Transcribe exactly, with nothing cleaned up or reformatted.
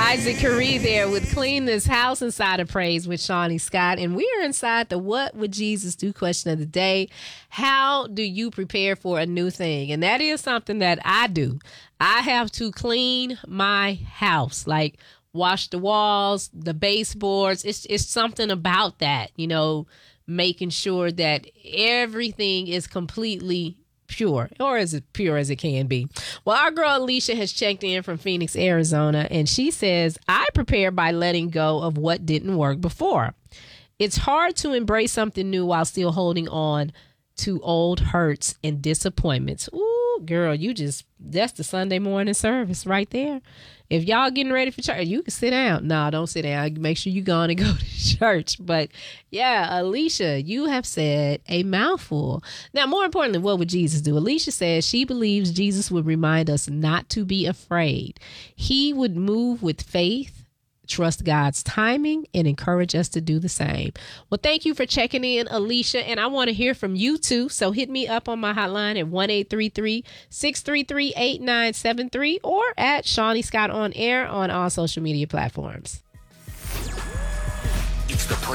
Isaac Curry there with Clean This House inside of Praise with Shawnee Scott. And we are inside the What Would Jesus Do question of the day. How do you prepare for a new thing? And that is something that I do. I have to clean my house, like wash the walls, the baseboards. It's, it's something about that, you know, making sure that everything is completely pure, or as pure as it can be. Well, our girl Alicia has checked in from Phoenix, Arizona, and she says, I prepare by letting go of what didn't work before. It's hard to embrace something new while still holding on to old hurts and disappointments. Ooh, girl, you just, that's the Sunday morning service right there. If y'all getting ready for church, you can sit down. No, don't sit down. Make sure you go on and go to church. But yeah, Alicia, you have said a mouthful. Now, more importantly, what would Jesus do? Alicia says she believes Jesus would remind us not to be afraid. He would move with faith, trust God's timing, and encourage us to do the same. Well, thank you for checking in, Alicia, and I want to hear from you too. So hit me up on my hotline at one eight three three, six three three, eight nine seven three or at Shawnee Scott on air on all social media platforms. It's the